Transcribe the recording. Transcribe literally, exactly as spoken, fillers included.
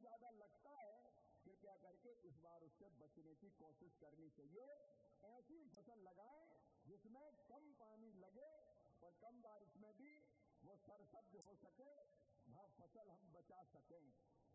ज्यादा लगता है, कृपया करके इस बार उससे बचने की कोशिश करनी चाहिए। ऐसी फसल लगाएं जिसमें कम पानी लगे और कम बारिश में भी वो सरसब्ज हो सके, वह फसल हम बचा सकें।